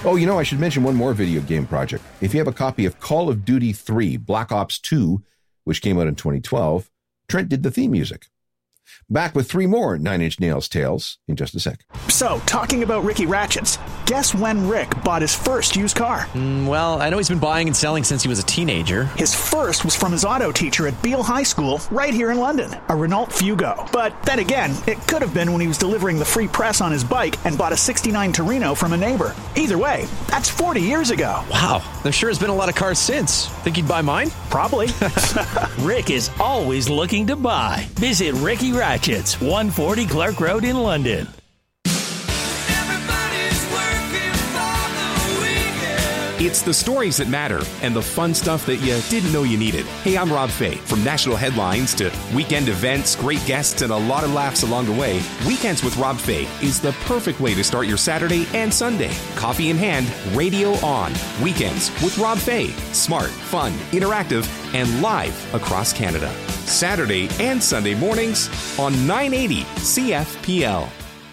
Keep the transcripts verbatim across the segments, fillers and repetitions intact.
Oh, you know, I should mention one more video game project. If you have a copy of Call of Duty three, Black Ops two, which came out in twenty twelve, Trent did the theme music. Back with three more Nine Inch Nails tales in just a sec. So, talking about Ricky Ratchets, guess when Rick bought his first used car? Mm, well, I know he's been buying and selling since he was a teenager. His first was from his auto teacher at Beale High School, right here in London, a Renault Fugo. But then again, it could have been when he was delivering the free press on his bike and bought a sixty-nine Torino from a neighbor. Either way, that's forty years ago. Wow, there sure has been a lot of cars since. Think he'd buy mine? Probably. Rick is always looking to buy. Visit Ricky Ratchets, one forty Clark Road in London. It's the stories that matter and the fun stuff that you didn't know you needed. Hey, I'm Rob Fay. From national headlines to weekend events, great guests, and a lot of laughs along the way, Weekends with Rob Fay is the perfect way to start your Saturday and Sunday. Coffee in hand, radio on. Weekends with Rob Fay. Smart, fun, interactive, and live across Canada. Saturday and Sunday mornings on nine eighty C F P L.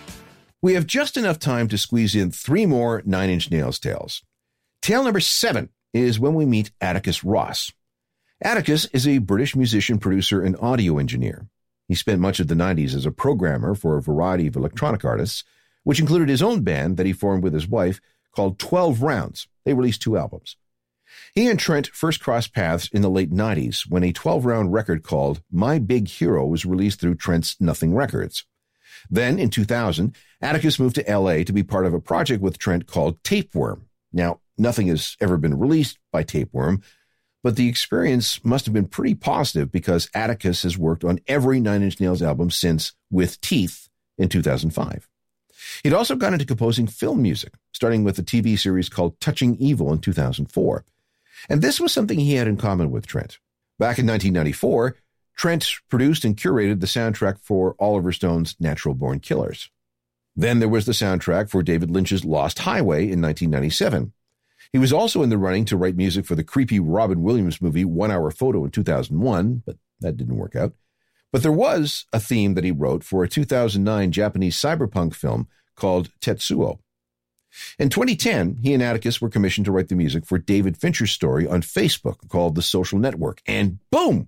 We have just enough time to squeeze in three more Nine Inch Nails tales. Tale number seven is when we meet Atticus Ross. Atticus is a British musician, producer, and audio engineer. He spent much of the nineties as a programmer for a variety of electronic artists, which included his own band that he formed with his wife called twelve rounds. They released two albums. He and Trent first crossed paths in the late nineties when a twelve-round record called My Big Hero was released through Trent's Nothing Records. Then, in two thousand, Atticus moved to L A to be part of a project with Trent called Tapeworm. Now, nothing has ever been released by Tapeworm, but the experience must have been pretty positive because Atticus has worked on every Nine Inch Nails album since With Teeth in two thousand five. He'd also got into composing film music, starting with a T V series called Touching Evil in two thousand four. And this was something he had in common with Trent. Back in nineteen ninety-four, Trent produced and curated the soundtrack for Oliver Stone's Natural Born Killers. Then there was the soundtrack for David Lynch's Lost Highway in nineteen ninety-seven. He was also in the running to write music for the creepy Robin Williams movie One Hour Photo in two thousand one, but that didn't work out. But there was a theme that he wrote for a two thousand nine Japanese cyberpunk film called Tetsuo. In twenty ten, he and Atticus were commissioned to write the music for David Fincher's story on Facebook called The Social Network, and boom!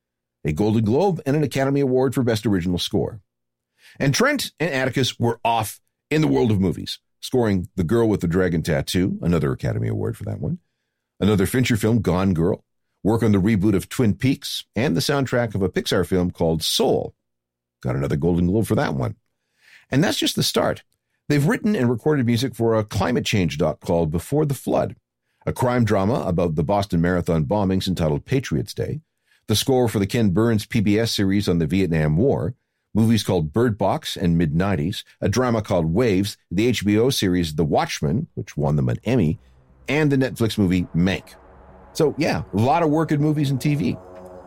A Golden Globe and an Academy Award for Best Original Score. And Trent and Atticus were off in the world of movies, scoring The Girl with the Dragon Tattoo, another Academy Award for that one, another Fincher film, Gone Girl, work on the reboot of Twin Peaks, and the soundtrack of a Pixar film called Soul. Got another Golden Globe for that one. And that's just the start. They've written and recorded music for a climate change doc called Before the Flood, a crime drama about the Boston Marathon bombings entitled Patriots Day, the score for the Ken Burns P B S series on the Vietnam War, movies called Bird Box and mid nineties, a drama called Waves, the H B O series The Watchmen, which won them an Emmy, and the Netflix movie Mank. So yeah, a lot of work in movies and T V.